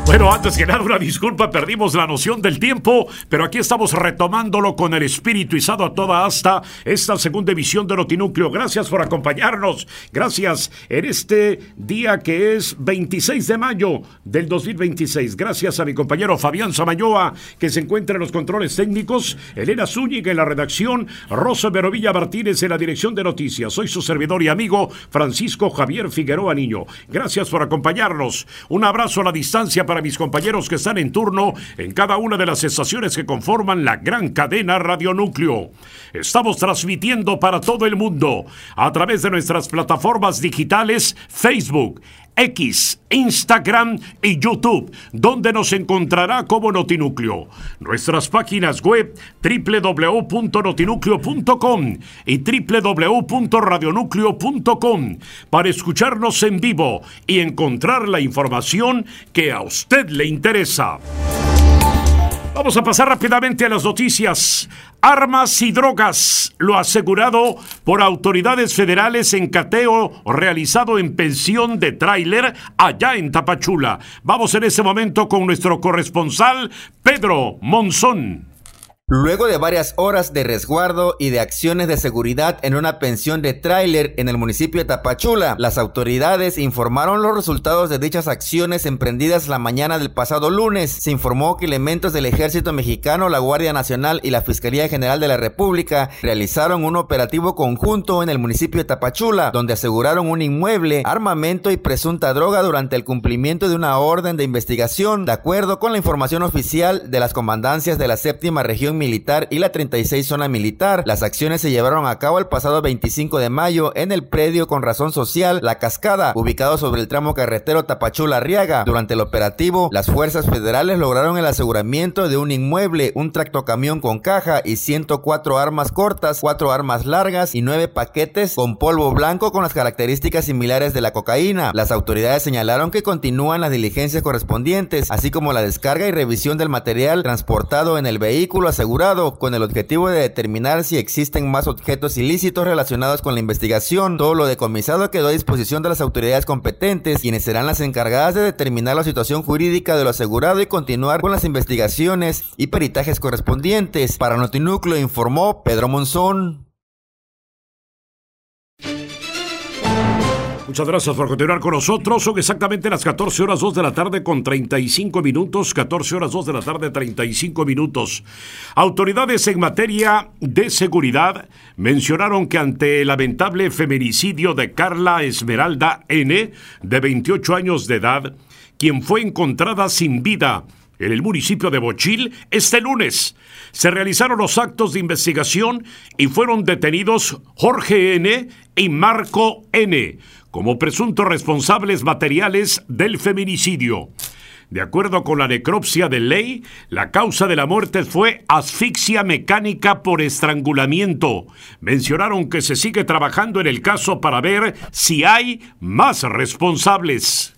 Bueno, antes que nada, una disculpa, perdimos la noción del tiempo, pero aquí estamos retomándolo con el espíritu izado a toda asta, esta segunda emisión de Notinúcleo. Gracias por acompañarnos, gracias en este día que es 26 de mayo del 2026. Gracias a mi compañero Fabián Samayoa, que se encuentra en los controles técnicos, Elena Zúñiga en la redacción, Rosa Verovilla Martínez en la dirección de noticias. Soy su servidor y amigo Francisco Javier Figueroa Niño. Gracias por acompañarnos. Un abrazo a la distancia para mis compañeros que están en turno en cada una de las estaciones que conforman la gran cadena Radio Núcleo. Estamos transmitiendo para todo el mundo a través de nuestras plataformas digitales Facebook, X, Instagram y YouTube, donde nos encontrará como Notinúcleo. Nuestras páginas web www.notinucleo.com y www.radionúcleo.com para escucharnos en vivo y encontrar la información que a usted le interesa. Vamos a pasar rápidamente a las noticias. Armas y drogas, lo asegurado por autoridades federales en cateo realizado en pensión de tráiler allá en Tapachula. Vamos en ese momento con nuestro corresponsal Pedro Monzón. Luego de varias horas de resguardo y de acciones de seguridad en una pensión de tráiler en el municipio de Tapachula, las autoridades informaron los resultados de dichas acciones emprendidas la mañana del pasado lunes. Se informó que elementos del Ejército Mexicano, la Guardia Nacional y la Fiscalía General de la República realizaron un operativo conjunto en el municipio de Tapachula, donde aseguraron un inmueble, armamento y presunta droga durante el cumplimiento de una orden de investigación. De acuerdo con la información oficial de las comandancias de la 7ª Región Militar y la 36 Zona Militar, las acciones se llevaron a cabo el pasado 25 de mayo en el predio con razón social La Cascada, ubicado sobre el tramo carretero Tapachula-Arriaga. Durante el operativo, las fuerzas federales lograron el aseguramiento de un inmueble, un tractocamión con caja y 104 armas cortas, 4 armas largas y 9 paquetes con polvo blanco con las características similares de la cocaína. Las autoridades señalaron que continúan las diligencias correspondientes, así como la descarga y revisión del material transportado en el vehículo asegurado, con el objetivo de determinar si existen más objetos ilícitos relacionados con la investigación. Todo lo decomisado quedó a disposición de las autoridades competentes, quienes serán las encargadas de determinar la situación jurídica de lo asegurado y continuar con las investigaciones y peritajes correspondientes. Para Notinúcleo informó Pedro Monzón. Muchas gracias por continuar con nosotros. Son exactamente las 14 horas 2 de la tarde con 35 minutos. 14 horas 2 de la tarde, 35 minutos. Autoridades en materia de seguridad mencionaron que ante el lamentable feminicidio de Carla Esmeralda N., de 28 años de edad, quien fue encontrada sin vida en el municipio de Bochil, este lunes se realizaron los actos de investigación y fueron detenidos Jorge N. y Marco N. como presuntos responsables materiales del feminicidio. De acuerdo con la necropsia de ley, la causa de la muerte fue asfixia mecánica por estrangulamiento. Mencionaron que se sigue trabajando en el caso para ver si hay más responsables.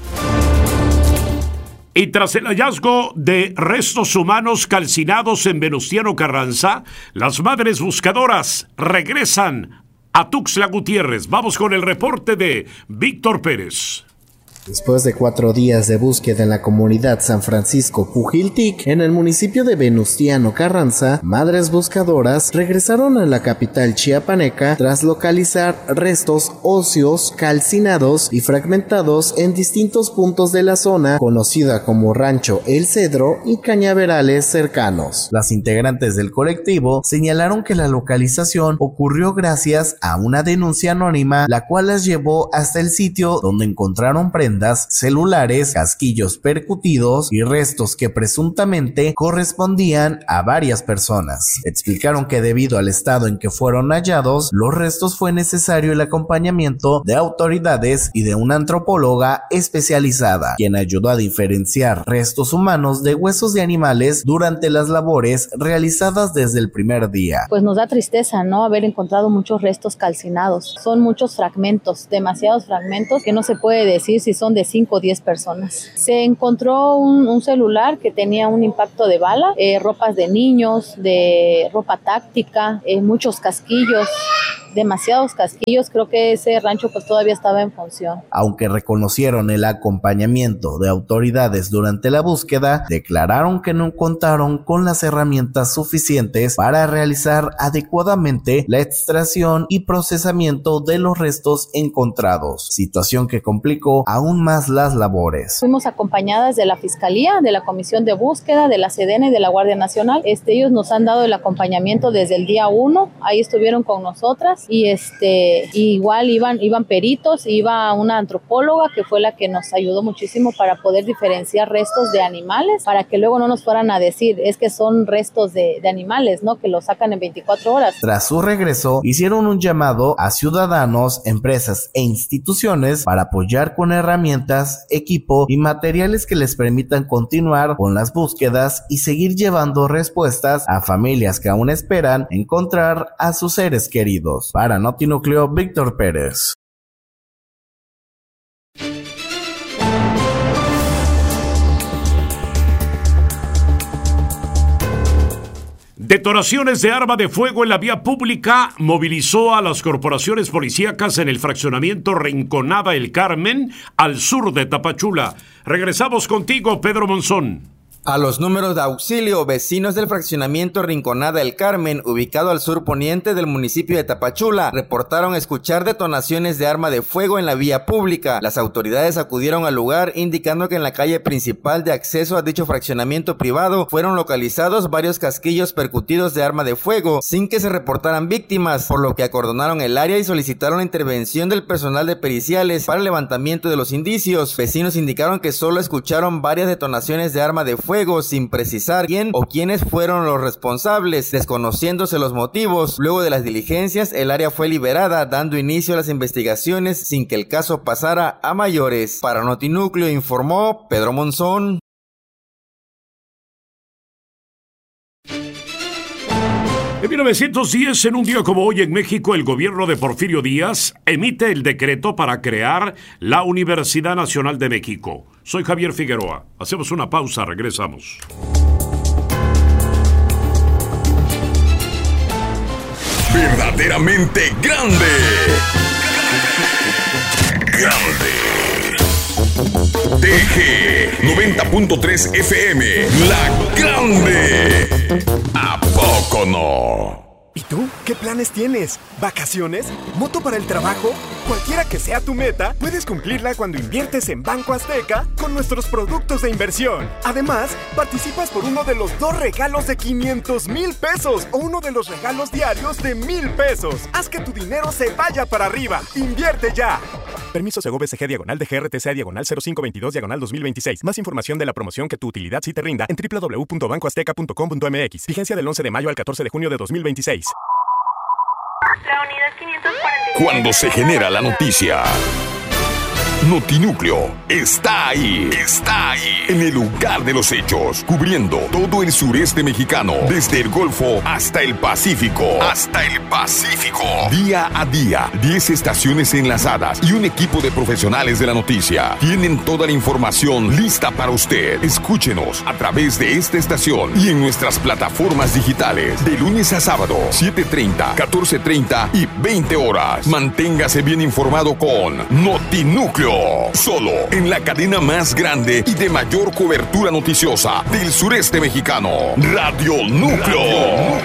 Y tras el hallazgo de restos humanos calcinados en Venustiano Carranza, las madres buscadoras regresan a Tuxtla Gutiérrez. Vamos con el reporte de Víctor Pérez. Después de 4 días de búsqueda en la comunidad San Francisco Pujiltic, en el municipio de Venustiano Carranza, madres buscadoras regresaron a la capital chiapaneca tras localizar restos óseos calcinados y fragmentados en distintos puntos de la zona conocida como Rancho El Cedro y cañaverales cercanos. Las integrantes del colectivo señalaron que la localización ocurrió gracias a una denuncia anónima, la cual las llevó hasta el sitio donde encontraron prendas, celulares, casquillos percutidos y restos que presuntamente correspondían a varias personas. Explicaron que debido al estado en que fueron hallados los restos fue necesario el acompañamiento de autoridades y de una antropóloga especializada, quien ayudó a diferenciar restos humanos de huesos de animales durante las labores realizadas desde el primer día. Pues nos da tristeza, ¿no?, haber encontrado muchos restos calcinados. Son muchos fragmentos, demasiados fragmentos que no se puede decir si son de 5 o 10 personas. Se encontró un celular que tenía un impacto de bala, ropas de niños, de ropa táctica, muchos casquillos, demasiados casquillos. Creo que ese rancho pues todavía estaba en función. Aunque reconocieron el acompañamiento de autoridades durante la búsqueda, declararon que no contaron con las herramientas suficientes para realizar adecuadamente la extracción y procesamiento de los restos encontrados, situación que complicó aún más las labores. Fuimos acompañadas de la Fiscalía, de la Comisión de Búsqueda, de la Sedena y de la Guardia Nacional. Ellos nos han dado el acompañamiento desde el día 1, ahí estuvieron con nosotras y igual iban peritos, iba una antropóloga que fue la que nos ayudó muchísimo para poder diferenciar restos de animales, para que luego no nos fueran a decir, es que son restos de animales, ¿no? Que los sacan en 24 horas. Tras su regreso, hicieron un llamado a ciudadanos, empresas e instituciones para apoyar con herramientas, equipo y materiales que les permitan continuar con las búsquedas y seguir llevando respuestas a familias que aún esperan encontrar a sus seres queridos. Para Notinúcleo, Víctor Pérez. Detonaciones de arma de fuego en la vía pública movilizó a las corporaciones policíacas en el fraccionamiento Rinconada El Carmen, al sur de Tapachula. Regresamos contigo, Pedro Monzón. A los números de auxilio, vecinos del fraccionamiento Rinconada El Carmen, ubicado al sur poniente del municipio de Tapachula, reportaron escuchar detonaciones de arma de fuego en la vía pública. Las autoridades acudieron al lugar, indicando que en la calle principal de acceso a dicho fraccionamiento privado fueron localizados varios casquillos percutidos de arma de fuego, sin que se reportaran víctimas, por lo que acordonaron el área y solicitaron la intervención del personal de periciales para el levantamiento de los indicios. Vecinos indicaron que solo escucharon varias detonaciones de arma de fuego sin precisar quién o quiénes fueron los responsables, desconociéndose los motivos. Luego de las diligencias, el área fue liberada, dando inicio a las investigaciones sin que el caso pasara a mayores. Para Notinúcleo informó Pedro Monzón. En 1910, en un día como hoy en México, el gobierno de Porfirio Díaz emite el decreto para crear la Universidad Nacional de México. Soy Javier Figueroa. Hacemos una pausa, regresamos. Verdaderamente grande. TG 90.3 FM, La Grande. ¿A poco no? ¿Y tú? ¿Qué planes tienes? ¿Vacaciones? ¿Moto para el trabajo? Cualquiera que sea tu meta, puedes cumplirla cuando inviertes en Banco Azteca con nuestros productos de inversión. Además, participas por uno de los 2 regalos de 500,000 pesos o uno de los regalos diarios de 1,000 pesos. Haz que tu dinero se vaya para arriba. ¡Invierte ya! Permiso Segov SG /DGRTC/0522/2026. Más información de la promoción que tu utilidad sí te rinda en www.bancoazteca.com.mx. Vigencia del 11 de mayo al 14 de junio de 2026. La unidad 544. Cuando se genera la noticia, Notinúcleo está ahí. Está ahí. En el lugar de los hechos, cubriendo todo el sureste mexicano, desde el Golfo hasta el Pacífico. Día a día, 10 estaciones enlazadas y un equipo de profesionales de la noticia. Tienen toda la información lista para usted. Escúchenos a través de esta estación y en nuestras plataformas digitales. De lunes a sábado, 7:30, 14:30 y 20 horas. Manténgase bien informado con Notinúcleo. Solo en la cadena más grande y de mayor cobertura noticiosa del sureste mexicano. Radio Núcleo.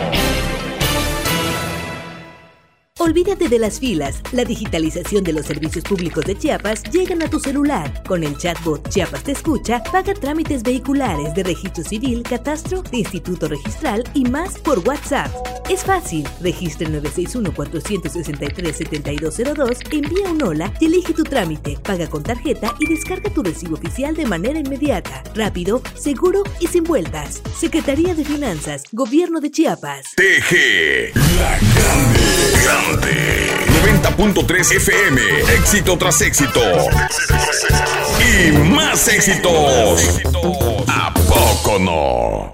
Olvídate de las filas. La digitalización de los servicios públicos de Chiapas llegan a tu celular. Con el chatbot Chiapas Te Escucha, paga trámites vehiculares de registro civil, catastro, de instituto registral y más por WhatsApp. Es fácil. Registra el 961-463-7202, envía un hola y elige tu trámite. Paga con tarjeta y descarga tu recibo oficial de manera inmediata. Rápido, seguro y sin vueltas. Secretaría de Finanzas, Gobierno de Chiapas. TG, La Grande. 90.3 FM, éxito tras éxito. Y más éxitos. ¿A poco no?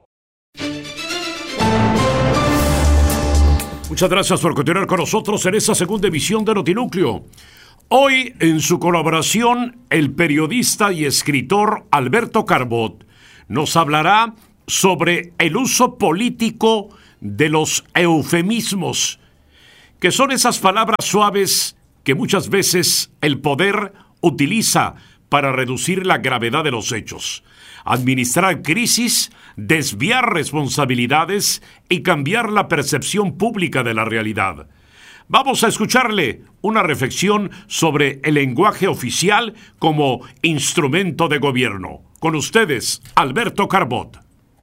Muchas gracias por continuar con nosotros en esta segunda emisión de Notinúcleo. Hoy, en su colaboración, el periodista y escritor Alberto Carbot nos hablará sobre el uso político de los eufemismos. que son esas palabras suaves que muchas veces el poder utiliza para reducir la gravedad de los hechos, administrar crisis, desviar responsabilidades y cambiar la percepción pública de la realidad. Vamos a escucharle una reflexión sobre el lenguaje oficial como instrumento de gobierno. Con ustedes, Alberto Carbot.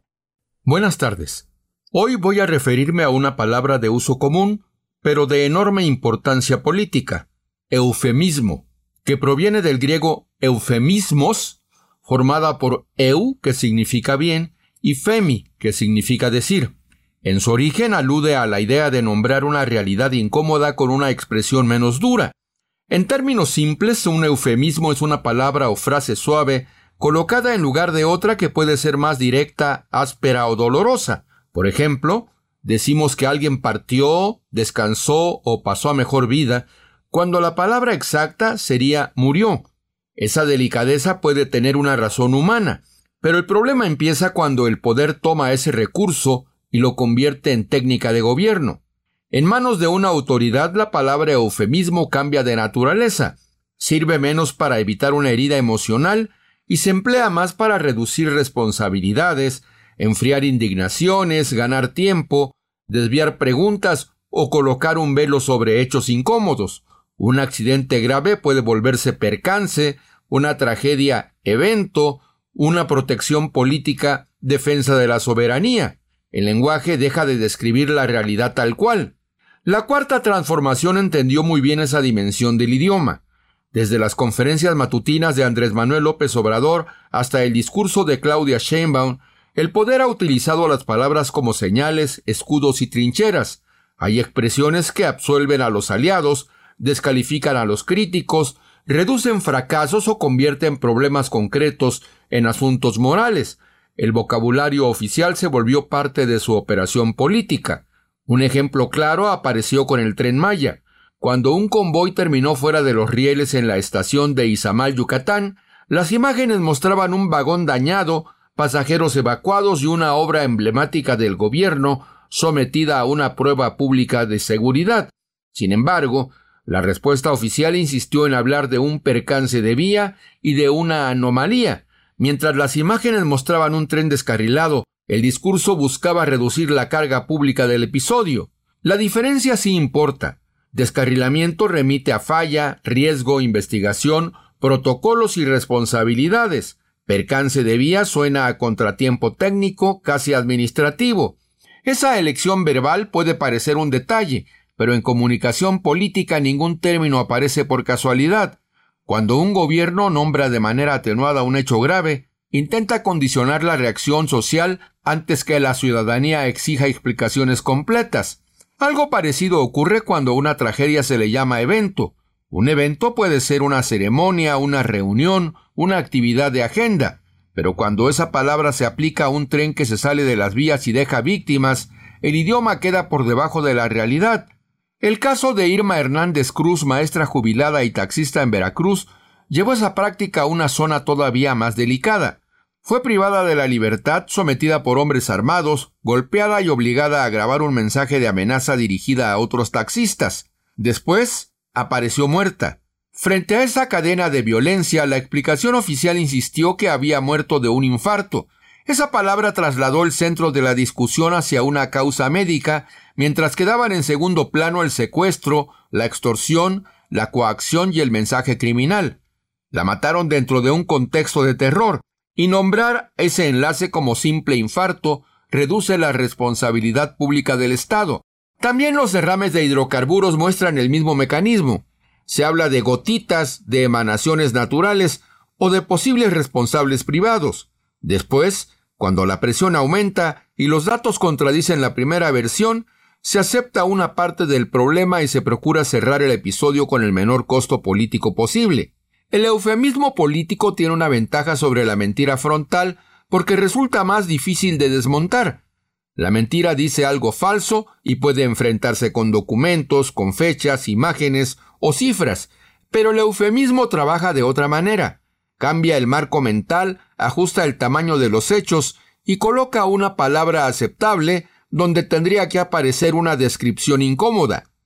Buenas tardes. Hoy voy a referirme a una palabra de uso común, pero de enorme importancia política: eufemismo, que proviene del griego eufemismos, formada por eu, que significa bien, y femi, que significa decir. En su origen alude a la idea de nombrar una realidad incómoda con una expresión menos dura. En términos simples, un eufemismo es una palabra o frase suave colocada en lugar de otra que puede ser más directa, áspera o dolorosa. Por ejemplo, decimos que alguien partió, descansó o pasó a mejor vida, cuando la palabra exacta sería murió. Esa delicadeza puede tener una razón humana, pero el problema empieza cuando el poder toma ese recurso y lo convierte en técnica de gobierno. En manos de una autoridad, la palabra eufemismo cambia de naturaleza, sirve menos para evitar una herida emocional y se emplea más para reducir responsabilidades, enfriar indignaciones, ganar tiempo, desviar preguntas o colocar un velo sobre hechos incómodos. Un accidente grave puede volverse percance, una tragedia evento, una protección política defensa de la soberanía. El lenguaje deja de describir la realidad tal cual. La Cuarta Transformación entendió muy bien esa dimensión del idioma. Desde las conferencias matutinas de Andrés Manuel López Obrador hasta el discurso de Claudia Sheinbaum, el poder ha utilizado las palabras como señales, escudos y trincheras. Hay expresiones que absuelven a los aliados, descalifican a los críticos, reducen fracasos o convierten problemas concretos en asuntos morales. El vocabulario oficial se volvió parte de su operación política. Un ejemplo claro apareció con el Tren Maya. Cuando un convoy terminó fuera de los rieles en la estación de Izamal, Yucatán, las imágenes mostraban un vagón dañado, pasajeros evacuados y una obra emblemática del gobierno sometida a una prueba pública de seguridad. Sin embargo, la respuesta oficial insistió en hablar de un percance de vía y de una anomalía. Mientras las imágenes mostraban un tren descarrilado, el discurso buscaba reducir la carga pública del episodio. La diferencia sí importa. Descarrilamiento remite a falla, riesgo, investigación, protocolos y responsabilidades. Percance de vía suena a contratiempo técnico, casi administrativo. Esa elección verbal puede parecer un detalle, pero en comunicación política ningún término aparece por casualidad. Cuando un gobierno nombra de manera atenuada un hecho grave, intenta condicionar la reacción social antes que la ciudadanía exija explicaciones completas. Algo parecido ocurre cuando a una tragedia se le llama evento. Un evento puede ser una ceremonia, una reunión, una actividad de agenda, pero cuando esa palabra se aplica a un tren que se sale de las vías y deja víctimas, el idioma queda por debajo de la realidad. El caso de Irma Hernández Cruz, maestra jubilada y taxista en Veracruz, llevó esa práctica a una zona todavía más delicada. Fue privada de la libertad, sometida por hombres armados, golpeada y obligada a grabar un mensaje de amenaza dirigida a otros taxistas. Después, apareció muerta. Frente a esa cadena de violencia, la explicación oficial insistió que había muerto de un infarto. Esa palabra trasladó el centro de la discusión hacia una causa médica, mientras quedaban en segundo plano el secuestro, la extorsión, la coacción y el mensaje criminal. La mataron dentro de un contexto de terror, y nombrar ese enlace como simple infarto reduce la responsabilidad pública del Estado. También los derrames de hidrocarburos muestran el mismo mecanismo. Se habla de gotitas, de emanaciones naturales o de posibles responsables privados. Después, cuando la presión aumenta y los datos contradicen la primera versión, se acepta una parte del problema y se procura cerrar el episodio con el menor costo político posible. El eufemismo político tiene una ventaja sobre la mentira frontal porque resulta más difícil de desmontar. La mentira dice algo falso y puede enfrentarse con documentos, con fechas, imágenes o cifras, pero el eufemismo trabaja de otra manera. Cambia el marco mental, ajusta el tamaño de los hechos y coloca una palabra aceptable donde tendría que aparecer una descripción incómoda.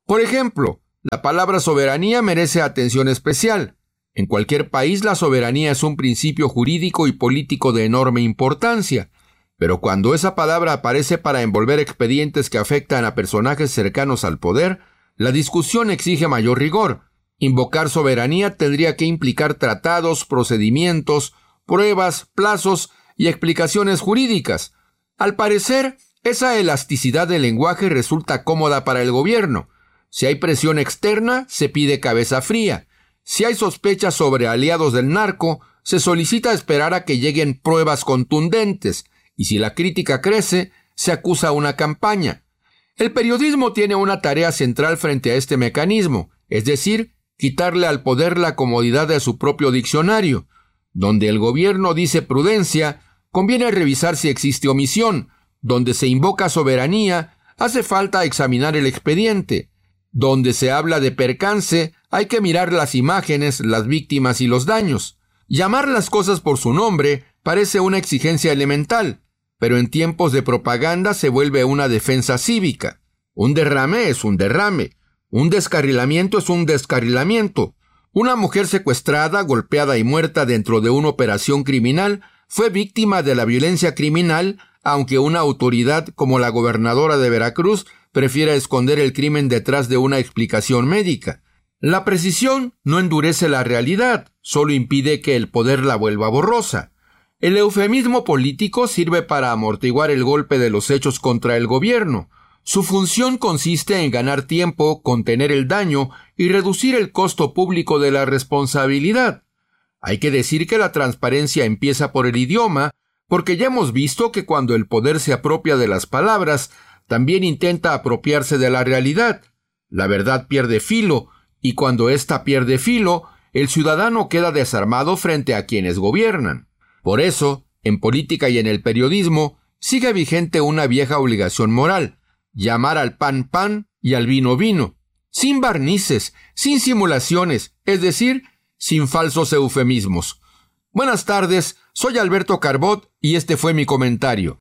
Por ejemplo, la palabra soberanía merece atención especial. En cualquier país la soberanía es un principio jurídico y político de enorme importancia, pero cuando esa palabra aparece para envolver expedientes que afectan a personajes cercanos al poder, la discusión exige mayor rigor. Invocar soberanía tendría que implicar tratados, procedimientos, pruebas, plazos y explicaciones jurídicas. Al parecer, esa elasticidad del lenguaje resulta cómoda para el gobierno. Si hay presión externa, se pide cabeza fría. Si hay sospechas sobre aliados del narco, se solicita esperar a que lleguen pruebas contundentes, y si la crítica crece, se acusa una campaña. El periodismo tiene una tarea central frente a este mecanismo, es decir, quitarle al poder la comodidad de su propio diccionario. Donde el gobierno dice prudencia, conviene revisar si existe omisión. Donde se invoca soberanía, hace falta examinar el expediente. Donde se habla de percance, hay que mirar las imágenes, las víctimas y los daños. Llamar las cosas por su nombre parece una exigencia elemental, pero en tiempos de propaganda se vuelve una defensa cívica. Un derrame es un derrame. Un descarrilamiento es un descarrilamiento. Una mujer secuestrada, golpeada y muerta dentro de una operación criminal fue víctima de la violencia criminal, aunque una autoridad como la gobernadora de Veracruz prefiera esconder el crimen detrás de una explicación médica. La precisión no endurece la realidad, solo impide que el poder la vuelva borrosa. El eufemismo político sirve para amortiguar el golpe de los hechos contra el gobierno. Su función consiste en ganar tiempo, contener el daño y reducir el costo público de la responsabilidad. Hay que decir que la transparencia empieza por el idioma, porque ya hemos visto que cuando el poder se apropia de las palabras, también intenta apropiarse de la realidad. La verdad pierde filo, y cuando ésta pierde filo, el ciudadano queda desarmado frente a quienes gobiernan. Por eso, en política y en el periodismo, sigue vigente una vieja obligación moral: llamar al pan pan y al vino vino, sin barnices, sin simulaciones, es decir, sin falsos eufemismos. Buenas tardes, soy Alberto Carbot y este fue mi comentario.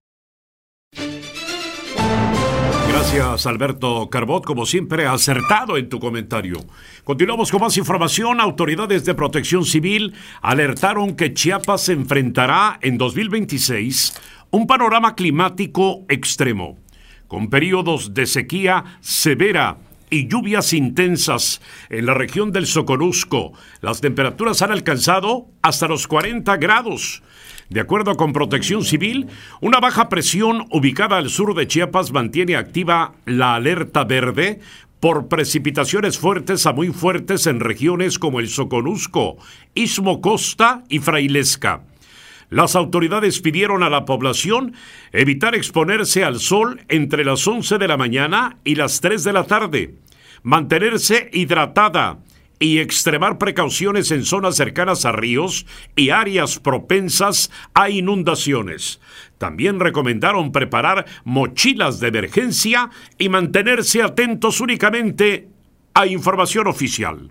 Gracias, Alberto Carbot, como siempre, acertado en tu comentario. Continuamos con más información. Autoridades de protección civil alertaron que Chiapas se enfrentará en 2026 un panorama climático extremo, con periodos de sequía severa y lluvias intensas. En la región del Soconusco, las temperaturas han alcanzado hasta los 40 grados. De acuerdo con Protección Civil, una baja presión ubicada al sur de Chiapas mantiene activa la alerta verde por precipitaciones fuertes a muy fuertes en regiones como el Soconusco, Istmo Costa y Frailesca. Las autoridades pidieron a la población evitar exponerse al sol entre las 11 de la mañana y las 3 de la tarde, mantenerse hidratada y extremar precauciones en zonas cercanas a ríos y áreas propensas a inundaciones. También recomendaron preparar mochilas de emergencia y mantenerse atentos únicamente a información oficial.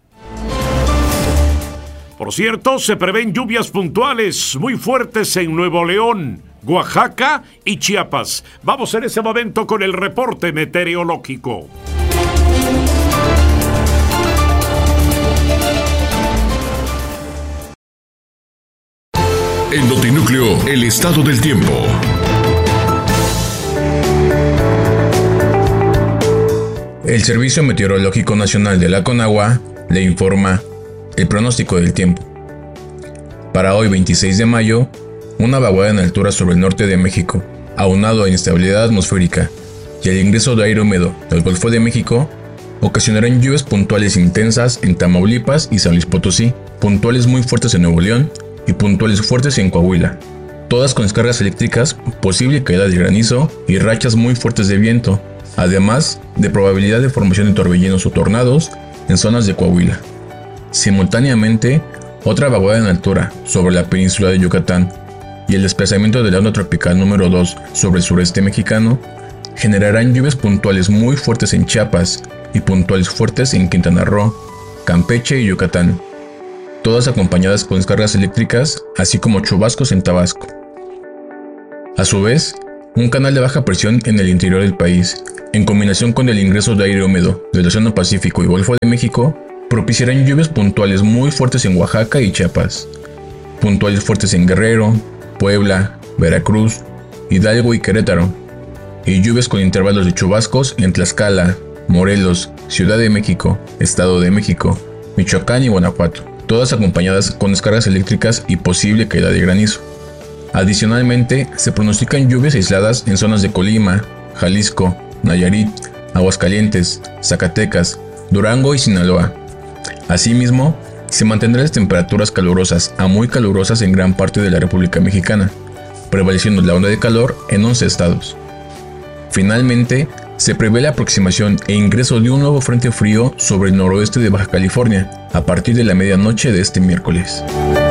Por cierto, se prevén lluvias puntuales muy fuertes en Nuevo León, Oaxaca y Chiapas. Vamos en ese momento con el reporte meteorológico. En Notinúcleo, el estado del tiempo. El Servicio Meteorológico Nacional de la Conagua le informa el pronóstico del tiempo. Para hoy 26 de mayo, una vaguada en altura sobre el norte de México, aunado a inestabilidad atmosférica y el ingreso de aire húmedo del Golfo de México, ocasionarán lluvias puntuales intensas en Tamaulipas y San Luis Potosí, puntuales muy fuertes en Nuevo León y puntuales fuertes en Coahuila, todas con descargas eléctricas, posible caída de granizo y rachas muy fuertes de viento, además de probabilidad de formación de torbellinos o tornados en zonas de Coahuila. Simultáneamente, otra vaguada en altura sobre la península de Yucatán y el desplazamiento de la onda tropical número 2 sobre el sureste mexicano generarán lluvias puntuales muy fuertes en Chiapas y puntuales fuertes en Quintana Roo, Campeche y Yucatán, todas acompañadas con descargas eléctricas, así como chubascos en Tabasco. A su vez, un canal de baja presión en el interior del país, en combinación con el ingreso de aire húmedo del Océano Pacífico y Golfo de México, propiciarán lluvias puntuales muy fuertes en Oaxaca y Chiapas, puntuales fuertes en Guerrero, Puebla, Veracruz, Hidalgo y Querétaro, y lluvias con intervalos de chubascos en Tlaxcala, Morelos, Ciudad de México, Estado de México, Michoacán y Guanajuato, todas acompañadas con descargas eléctricas y posible caída de granizo. Adicionalmente, se pronostican lluvias aisladas en zonas de Colima, Jalisco, Nayarit, Aguascalientes, Zacatecas, Durango y Sinaloa. Asimismo, se mantendrán las temperaturas calurosas a muy calurosas en gran parte de la República Mexicana, prevaleciendo la onda de calor en 11 estados. Finalmente, se prevé la aproximación e ingreso de un nuevo frente frío sobre el noroeste de Baja California a partir de la medianoche de este miércoles.